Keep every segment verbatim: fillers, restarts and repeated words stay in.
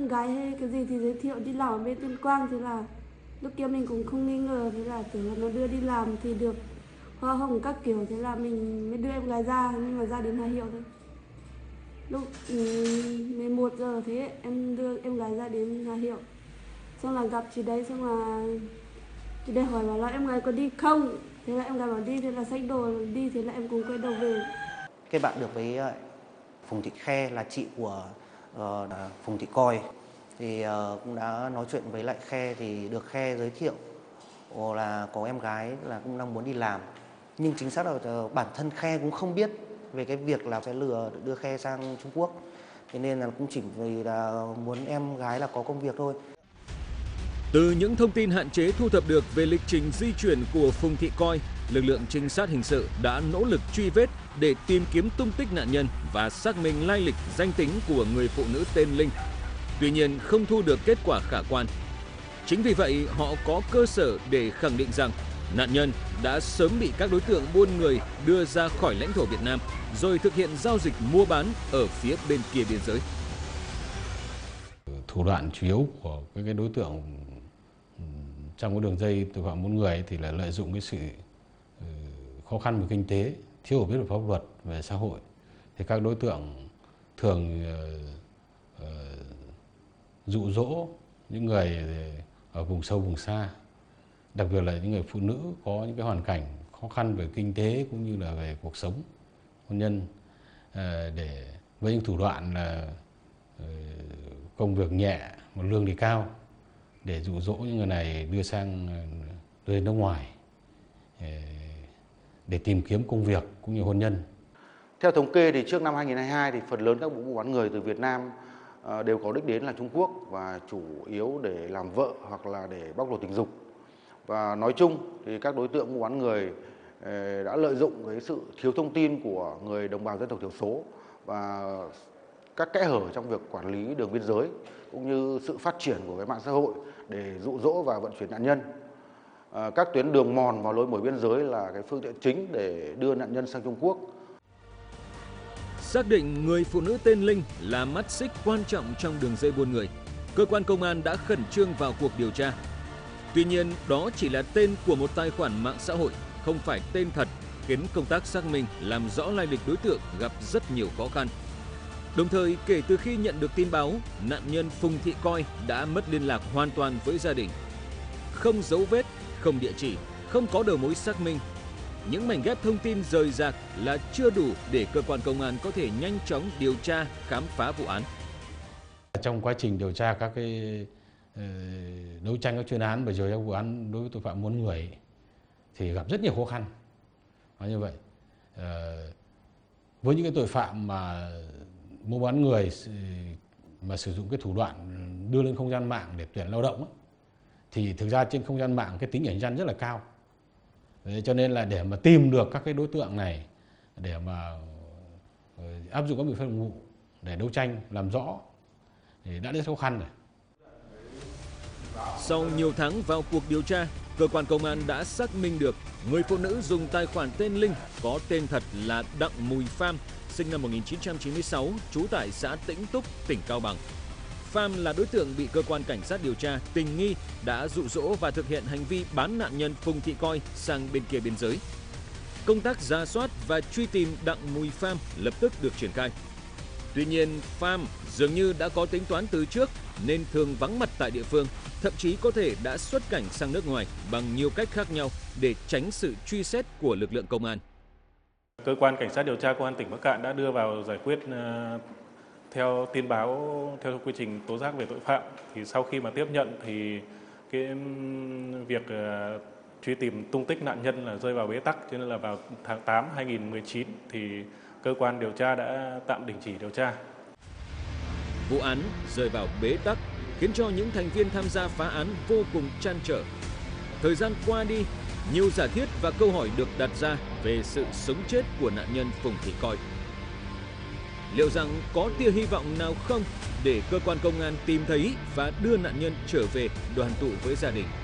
em gái hay cái gì thì giới thiệu đi làm ở bên Tuyên Quang, thì là lúc kia mình cũng không nghi ngờ, thế là tưởng là nó đưa đi làm thì được hoa hồng các kiểu, thế là mình mới đưa em gái ra, nhưng mà ra đến Hà Hiệu thôi. Lúc mười một giờ thế em đưa em gái ra đến Hà Hiệu, xong là gặp chị đấy, xong là chị đấy hỏi bảo là em gái có đi không, thế là em gái bảo đi, thế là xách đồ đi, thế là em cùng quay đầu về. Kết bạn được với Phùng Thị Khe là chị của uh, Phùng Thị Coi, thì uh, cũng đã nói chuyện với lại Khe, thì được Khe giới thiệu là có em gái là cũng đang muốn đi làm, nhưng chính xác là uh, bản thân Khe cũng không biết về cái việc là sẽ lừa đưa Khe sang Trung Quốc, thế nên là cũng chỉ vì là muốn em gái là có công việc thôi. Từ những thông tin hạn chế thu thập được về lịch trình di chuyển của Phùng Thị Coi, lực lượng trinh sát hình sự đã nỗ lực truy vết để tìm kiếm tung tích nạn nhân và xác minh lai lịch danh tính của người phụ nữ tên Linh. Tuy nhiên không thu được kết quả khả quan. Chính vì vậy họ có cơ sở để khẳng định rằng nạn nhân đã sớm bị các đối tượng buôn người đưa ra khỏi lãnh thổ Việt Nam rồi thực hiện giao dịch mua bán ở phía bên kia biên giới. Thủ đoạn chủ yếu của cái đối tượng trong cái đường dây tội phạm buôn người thì là lợi dụng cái sự khó khăn về kinh tế, thiếu hiểu biết về pháp luật, về xã hội, thì các đối tượng thường uh, uh, dụ dỗ những người ở vùng sâu vùng xa, đặc biệt là những người phụ nữ có những cái hoàn cảnh khó khăn về kinh tế cũng như là về cuộc sống hôn nhân, uh, để với những thủ đoạn là uh, công việc nhẹ mà lương thì cao, để dụ dỗ những người này đưa sang đưa đến nước ngoài để tìm kiếm công việc cũng như hôn nhân. Theo thống kê thì trước năm hai nghìn không trăm hai mươi hai thì phần lớn các vụ mua bán người từ Việt Nam đều có đích đến là Trung Quốc, và chủ yếu để làm vợ hoặc là để bóc lột tình dục. Và nói chung thì các đối tượng mua bán người đã lợi dụng cái sự thiếu thông tin của người đồng bào dân tộc thiểu số và các kẽ hở trong việc quản lý đường biên giới cũng như sự phát triển của cái mạng xã hội để dụ dỗ và vận chuyển nạn nhân. À, các tuyến đường mòn vào lối mỏi biên giới là cái phương tiện chính để đưa nạn nhân sang Trung Quốc. Xác định người phụ nữ tên Linh là mắt xích quan trọng trong đường dây buôn người, cơ quan công an đã khẩn trương vào cuộc điều tra. Tuy nhiên, đó chỉ là tên của một tài khoản mạng xã hội, không phải tên thật, khiến công tác xác minh làm rõ lai lịch đối tượng gặp rất nhiều khó khăn. Đồng thời, kể từ khi nhận được tin báo, nạn nhân Phùng Thị Coi đã mất liên lạc hoàn toàn với gia đình. Không dấu vết, không địa chỉ, không có đầu mối xác minh. Những mảnh ghép thông tin rời rạc là chưa đủ để cơ quan công an có thể nhanh chóng điều tra, khám phá vụ án. Trong quá trình điều tra các cái đấu tranh các chuyên án và điều tra vụ án đối với tội phạm buôn người thì gặp rất nhiều khó khăn. Nói như vậy, với những cái tội phạm mà mua bán người mà sử dụng cái thủ đoạn đưa lên không gian mạng để tuyển lao động ấy, thì thực ra trên không gian mạng cái tính ẩn danh rất là cao. Đấy, cho nên là để mà tìm được các cái đối tượng này để mà áp dụng các biện pháp nghiệp vụ để đấu tranh làm rõ thì đã rất khó khăn rồi. Sau nhiều tháng vào cuộc điều tra, cơ quan công an đã xác minh được người phụ nữ dùng tài khoản tên Linh có tên thật là Đặng Mùi Pham, sinh năm một nghìn chín trăm chín mươi sáu, trú tại xã Tĩnh Túc, tỉnh Cao Bằng. Pham là đối tượng bị cơ quan cảnh sát điều tra tình nghi đã dụ dỗ và thực hiện hành vi bán nạn nhân Phùng Thị Coi sang bên kia biên giới. Công tác rà soát và truy tìm Đặng Mùi Pham lập tức được triển khai. Tuy nhiên, Pham dường như đã có tính toán từ trước nên thường vắng mặt tại địa phương, thậm chí có thể đã xuất cảnh sang nước ngoài bằng nhiều cách khác nhau để tránh sự truy xét của lực lượng công an. Cơ quan Cảnh sát điều tra Công an tỉnh Bắc Kạn đã đưa vào giải quyết uh, theo tin báo, theo quy trình tố giác về tội phạm. Thì sau khi mà tiếp nhận thì cái việc uh, truy tìm tung tích nạn nhân là rơi vào bế tắc, cho nên là vào tháng tám năm hai nghìn không trăm mười chín thì cơ quan điều tra đã tạm đình chỉ điều tra. Vụ án rơi vào bế tắc khiến cho những thành viên tham gia phá án vô cùng trăn trở. Thời gian qua đi, nhiều giả thiết và câu hỏi được đặt ra về sự sống chết của nạn nhân Phùng Thị Coi. Liệu rằng có tia hy vọng nào không để cơ quan công an tìm thấy và đưa nạn nhân trở về đoàn tụ với gia đình?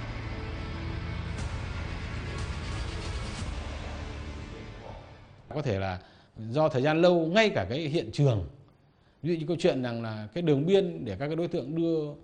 Có thể là do thời gian lâu, ngay cả cái hiện trường Ví dụ như câu chuyện rằng là cái đường biên để các cái đối tượng đưa